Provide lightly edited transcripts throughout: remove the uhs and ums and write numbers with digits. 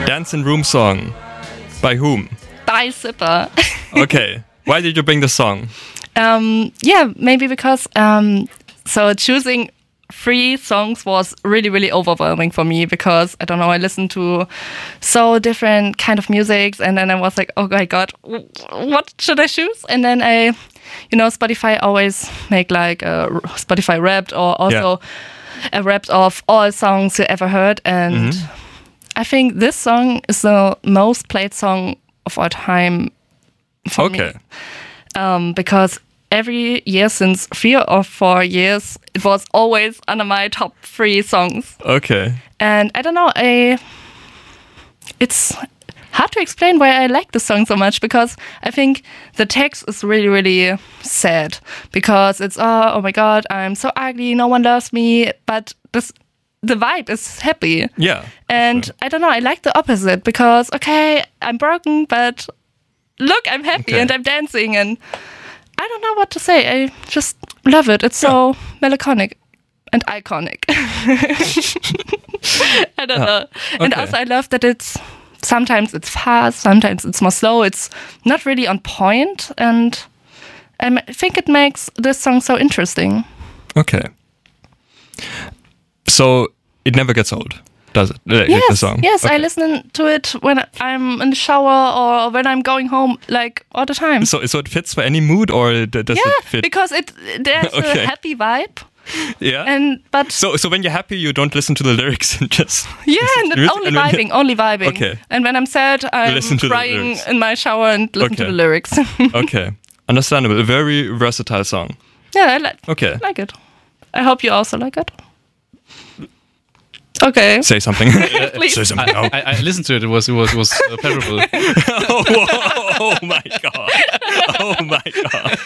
Dancing Room song. By whom? By Zipper. Okay. Why did you bring the song? Maybe because so choosing 3 songs was really, really overwhelming for me because, I don't know, I listened to so different kind of music and then I was like, oh my God, what should I choose? And then Spotify always make like a Spotify Wrapped or also a Wrapped of all songs you ever heard. And I think this song is the most played song of all time for me. Because every year since 3 or 4 years, it was always under my top 3 songs. Okay. And I don't know, it's hard to explain why I like this song so much because I think the text is really, really sad because it's, oh my God, I'm so ugly, no one loves me, but the vibe is happy. Yeah. And I don't know, I like the opposite because, okay, I'm broken, but look, I'm happy and I'm dancing and I don't know what to say. I just love it. It's so melancholic and iconic. I don't know. Okay. And also I love that sometimes it's fast, sometimes it's more slow. It's not really on point. And I think it makes this song so interesting. Okay. So it never gets old, does it? The song? Yes, okay. I listen to it when I'm in the shower or when I'm going home, like all the time. So it fits for any mood, or does it fit? Because there's a happy vibe. Yeah. So when you're happy, you don't listen to the lyrics and just only vibing. Okay. And when I'm sad, I'm crying in my shower and listen to the lyrics. Okay, understandable. A very versatile song. Yeah, I like it. I hope you also like it. Okay. Say something. Please. Say something. I listened to it. It was pleasurable. Oh my God! Oh my God!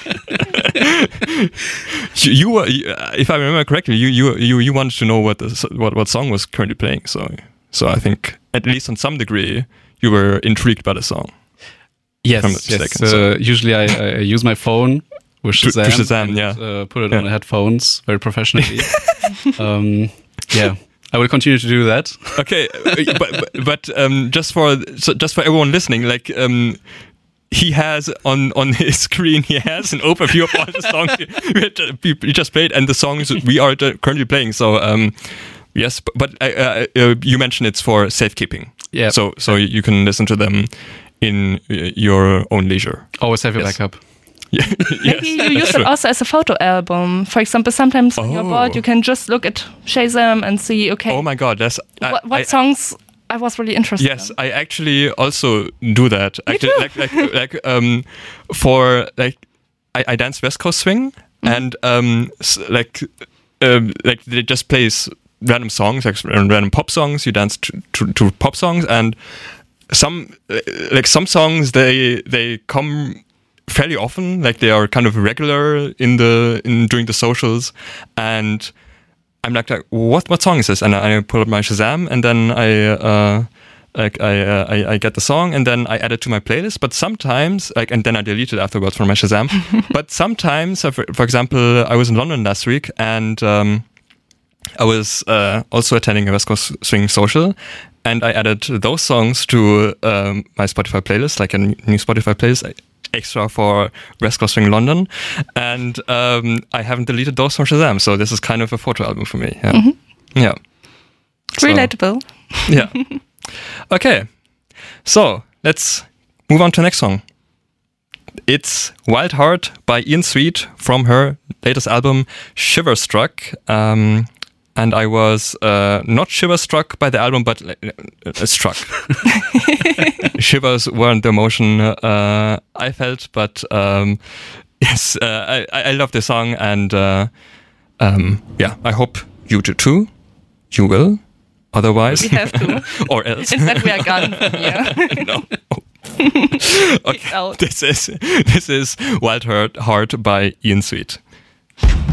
you were, if I remember correctly, you wanted to know what song was currently playing. So I think at least on some degree you were intrigued by the song. Yes. Usually I use my phone with Shazam. And, put it on the headphones very professionally. I will continue to do that. Okay, but just for everyone listening, like he has on his screen, he has an overview of all the songs we just played and the songs we are currently playing. So yes, but you mentioned it's for safekeeping. Yeah. So you can listen to them in your own leisure. Always have your backup. Yeah. Maybe you use it also as a photo album. For example, sometimes when you're bored, you can just look at Shazam and see, okay. Oh my God, what songs I was really interested in. Yes, I actually also do that. Me too. For I dance West Coast swing and they just plays random songs, like random pop songs. You dance to pop songs, and some songs they come fairly often, like they are kind of regular during the socials, and I'm like what song is this? And I pull up my Shazam, and then I get the song, and then I add it to my playlist. But sometimes, and then I delete it afterwards from my Shazam. But sometimes, for example, I was in London last week, and I was also attending a West Coast Swing social, and I added those songs to my Spotify playlist, like a new Spotify playlist, extra for West Coast Swing London, and I haven't deleted those from Shazam, so this is kind of a photo album for me. Yeah, yeah. Relatable. Yeah. Okay, so let's move on to the next song. It's Wild Heart by Ian Sweet from her latest album Shiverstruck. And I was not shiver-struck by the album, but struck. Shivers weren't the emotion I felt, but yes, I love the song, and I hope you do too. You will, otherwise. We have to. Or else. Instead we are gone from here. No. Okay, this is Wild Heart by Ian Sweet.